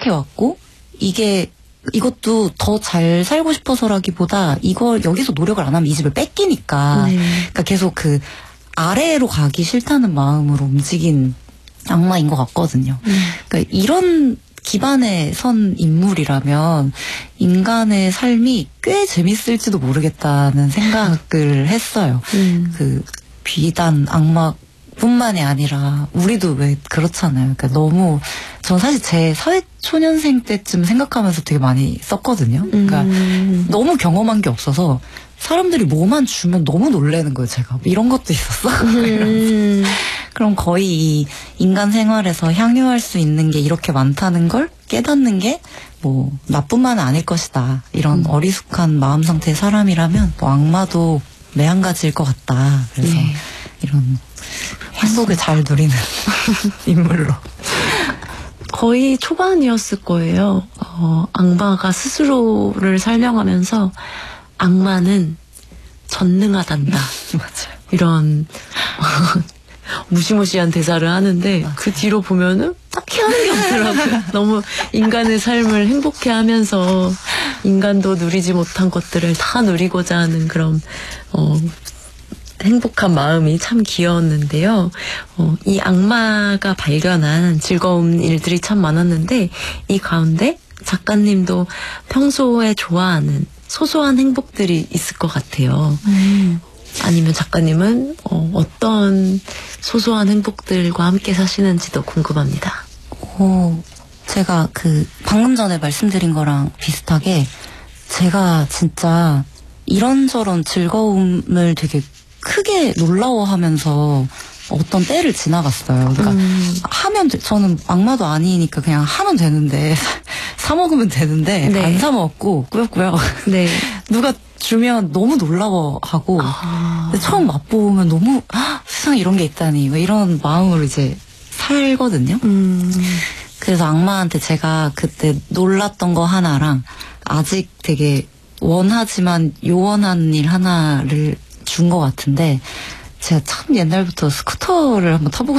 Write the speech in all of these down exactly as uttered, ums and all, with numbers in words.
생각해왔고, 이게, 이것도 더 잘 살고 싶어서라기보다 이걸 여기서 노력을 안 하면 이 집을 뺏기니까. 네. 그러니까 계속 그 아래로 가기 싫다는 마음으로 움직인 악마인 것 같거든요. 음. 그러니까 이런 기반에 선 인물이라면 인간의 삶이 꽤 재밌을지도 모르겠다는 생각을 했어요. 음. 그 비단 악마뿐만이 아니라 우리도 왜 그렇잖아요. 그러니까 너무 전 사실 제 사회초년생 때쯤 생각하면서 되게 많이 썼거든요. 그러니까 음. 너무 경험한 게 없어서 사람들이 뭐만 주면 너무 놀라는 거예요, 제가. 이런 것도 있었어. 음. 그럼 거의 이 인간 생활에서 향유할 수 있는 게 이렇게 많다는 걸 깨닫는 게 뭐 나뿐만은 아닐 것이다. 이런 음. 어리숙한 마음 상태의 사람이라면 뭐 악마도 매한가지일 것 같다. 그래서 네. 이런 행복을 잘 누리는 인물로. 거의 초반이었을 거예요. 어, 악마가 스스로를 설명하면서 악마는 전능하단다. 맞아요. 이런 무시무시한 대사를 하는데 맞아요. 그 뒤로 보면은 딱히 하는 게 없더라고요. 너무 인간의 삶을 행복해하면서 인간도 누리지 못한 것들을 다 누리고자 하는 그런 어, 행복한 마음이 참 귀여웠는데요. 어, 이 악마가 발견한 즐거운 일들이 참 많았는데 이 가운데 작가님도 평소에 좋아하는 소소한 행복들이 있을 것 같아요. 음. 아니면 작가님은 어, 어떤 소소한 행복들과 함께 사시는지도 궁금합니다. 오, 제가 그 방금 전에 말씀드린 거랑 비슷하게 제가 진짜 이런저런 즐거움을 되게 크게 놀라워하면서 어떤 때를 지나갔어요. 그러니까 음. 하면 돼, 저는 악마도 아니니까 그냥 하면 되는데 사 먹으면 되는데 네. 안 사 먹고 꾸역꾸역 네. 누가 주면 너무 놀라워하고 아. 근데 처음 맛보면 너무 세상에 이런 게 있다니 뭐 이런 마음으로 이제 살거든요. 음. 그래서 악마한테 제가 그때 놀랐던 거 하나랑 아직 되게 원하지만 요원한 일 하나를 준 것 같은데 제가 참 옛날부터 스쿠터를 한번 타보고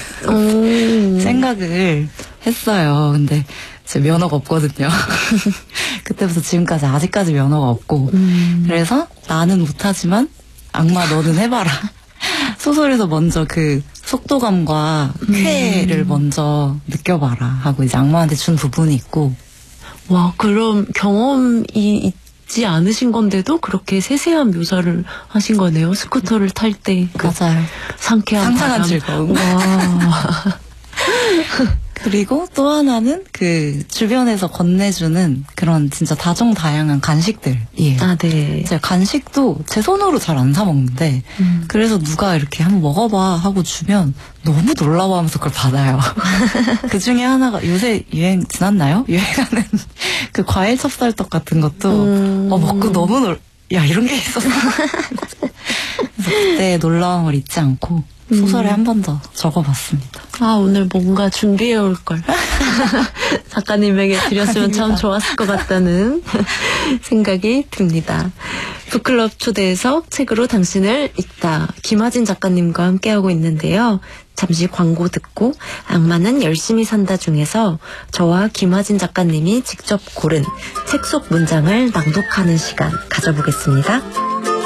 싶다는 생각을 했어요. 근데 제 면허가 없거든요. 그때부터 지금까지 아직까지 면허가 없고 음. 그래서 나는 못하지만 악마 너는 해봐라. 소설에서 먼저 그 속도감과 쾌를 음. 먼저 느껴봐라 하고 이제 악마한테 준 부분이 있고. 와, 그럼 경험이 있지 않으신 건데도 그렇게 세세한 묘사를 하신 거네요. 스쿠터를 탈 때 그 맞아요. 상쾌한 상상한 즐거움. 와. 그리고 또 하나는 그 주변에서 건네주는 그런 진짜 다종다양한 간식들이에요. 아, 네. 제가 간식도 제 손으로 잘 안 사 먹는데 음. 그래서 누가 이렇게 한번 먹어봐 하고 주면 너무 놀라워하면서 그걸 받아요. 그 중에 하나가 요새 유행 지났나요? 유행하는 그 과일 찹쌀떡 같은 것도 음. 어, 먹고 너무 놀. 야 이런 게 있었어. 그래서 그때 놀라움을 잊지 않고 소설에 음. 한 번 더 적어봤습니다. 아, 오늘 뭔가 준비해올 걸. 작가님에게 드렸으면 아닙니다. 참 좋았을 것 같다는 생각이 듭니다. 북클럽 초대해서 책으로 당신을 읽다. 김하진 작가님과 함께하고 있는데요. 잠시 광고 듣고 악마는 열심히 산다 중에서 저와 김하진 작가님이 직접 고른 책 속 문장을 낭독하는 시간 가져보겠습니다.